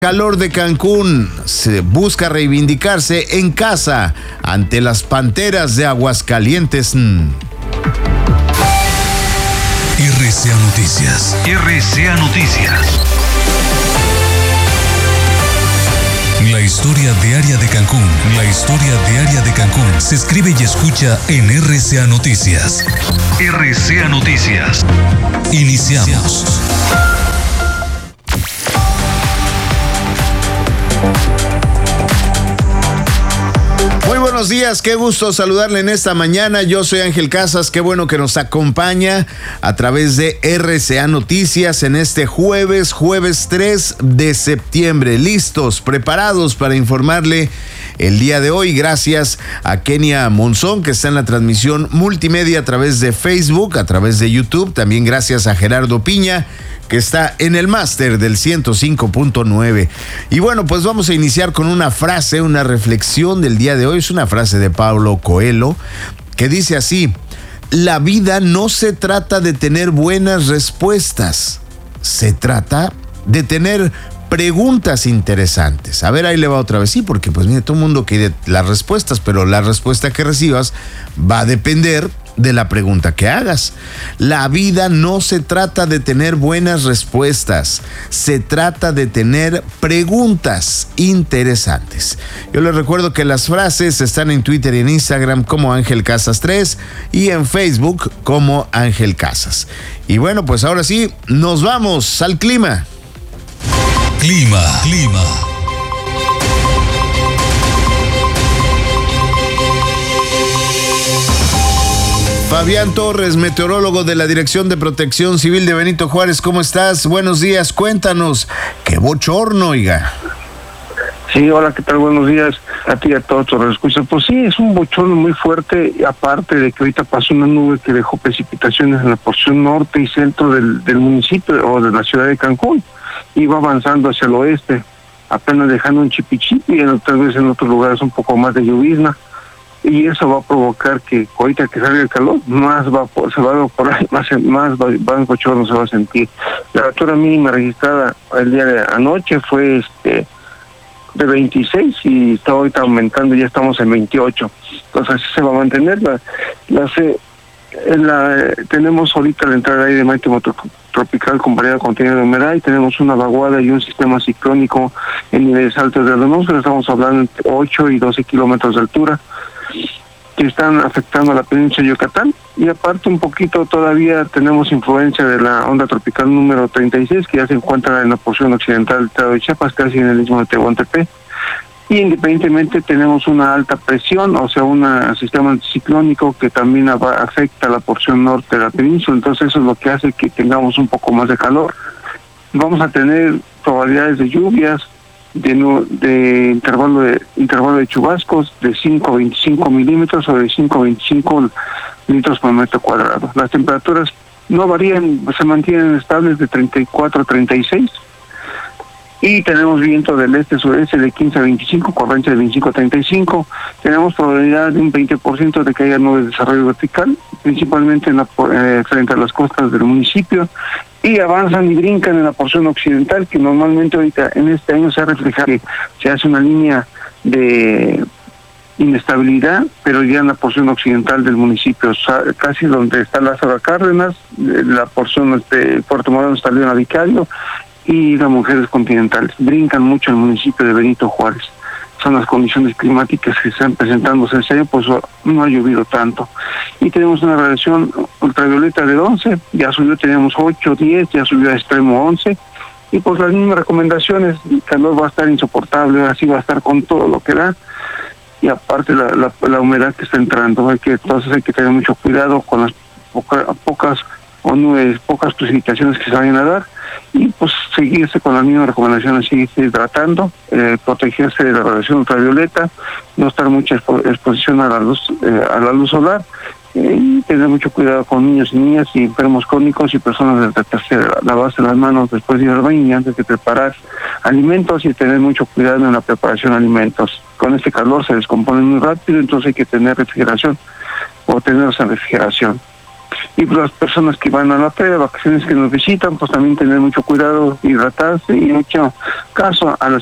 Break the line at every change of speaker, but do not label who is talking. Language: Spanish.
Calor de Cancún se busca reivindicarse en casa ante las Panteras de Aguascalientes.
RCA Noticias. RCA Noticias. La historia diaria de Cancún. La historia diaria de Cancún se escribe y escucha en RCA Noticias. RCA Noticias. Iniciamos.
Muy buenos días, qué gusto saludarle en esta mañana. Yo soy Ángel Casas, qué bueno que nos acompaña a través de RCA Noticias en este jueves 3 de septiembre. Listos, preparados para informarle el día de hoy. Gracias a Kenia Monzón, que está en la transmisión multimedia a través de Facebook, a través de YouTube. También gracias a Gerardo Piña, que está en el máster del 105.9. Y bueno, pues vamos a iniciar con una frase, una reflexión del día de hoy. Es una frase de Paulo Coelho que dice así: la vida no se trata de tener buenas respuestas, se trata de tener preguntas interesantes. A ver, ahí le va otra vez. Sí, porque pues mire, todo el mundo quiere las respuestas, pero la respuesta que recibas va a depender de la pregunta que hagas. La vida no se trata de tener buenas respuestas, se trata de tener preguntas interesantes. Yo les recuerdo que las frases están en Twitter y en Instagram como Ángel Casas 3 y en Facebook como Ángel Casas. Y bueno, pues ahora sí, nos vamos al clima.
Clima.
Fabián Torres, meteorólogo de la Dirección de Protección Civil de Benito Juárez, ¿cómo estás? Buenos días, cuéntanos. ¡Qué bochorno, oiga!
Sí, hola, ¿qué tal? Buenos días a ti y a todos los escuchas. Pues sí, es un bochorno muy fuerte, aparte de que ahorita pasó una nube que dejó precipitaciones en la porción norte y centro del municipio o de la ciudad de Cancún, y va avanzando hacia el oeste, apenas dejando un chipichipi y tal vez en otros lugares un poco más de llovizna. Y eso va a provocar que ahorita que salga el calor, más se va a evaporar, más bochorno se va a sentir. La altura mínima registrada el día de anoche fue de 26 y está ahorita aumentando, ya estamos en 28. Entonces así se va a mantener. Tenemos ahorita la entrada de aire marítimo tropical con variedad contenida de humedad, y tenemos una vaguada y un sistema ciclónico en niveles altos de la atmósfera. Estamos hablando entre 8 y 12 kilómetros de altura, que están afectando a la península de Yucatán, y aparte un poquito todavía tenemos influencia de la onda tropical número 36, que ya se encuentra en la porción occidental del estado de Chiapas, casi en el istmo de Tehuantepec, y independientemente tenemos una alta presión, o sea, un sistema ciclónico que también afecta a la porción norte de la península. Entonces eso es lo que hace que tengamos un poco más de calor. Vamos a tener probabilidades de lluvias, de intervalo de chubascos de 5 a 25 milímetros o de 5 a 25 litros por metro cuadrado. Las temperaturas no varían, se mantienen estables de 34 a 36, y tenemos viento del este-sureste de 15 a 25, corriente de 25 a 35. Tenemos probabilidad de un 20% de que haya nubes de desarrollo vertical, principalmente frente a las costas del municipio, y avanzan y brincan en la porción occidental, que normalmente ahorita en este año se ha reflejado que se hace una línea de inestabilidad, pero ya en la porción occidental del municipio, casi donde está Lázaro Cárdenas, la porción de Puerto Morelos, está León Vicario y las Mujeres Continentales. Brincan mucho en el municipio de Benito Juárez. Son las condiciones climáticas que están presentándose este año, pues no ha llovido tanto. Y tenemos una radiación ultravioleta de 11, ya subió, teníamos 8, 10, ya subió a extremo 11, y pues las mismas recomendaciones. El calor va a estar insoportable, así va a estar con todo lo que da, y aparte la humedad que está entrando. Entonces hay que tener mucho cuidado con las pocas precipitaciones que se vayan a dar, y pues seguirse con las mismas recomendaciones, seguirse hidratando, protegerse de la radiación ultravioleta, no estar mucha exposición a la luz solar, y tener mucho cuidado con niños y niñas y enfermos crónicos y personas de la tercera edad. Lavarse las manos después de ir al baño y antes de preparar alimentos, y tener mucho cuidado en la preparación de alimentos. Con este calor se descomponen muy rápido, entonces hay que tener refrigeración o tenerlos en refrigeración. Y las personas que van a la playa de vacaciones, que nos visitan, pues también tener mucho cuidado, hidratarse y mucho caso a las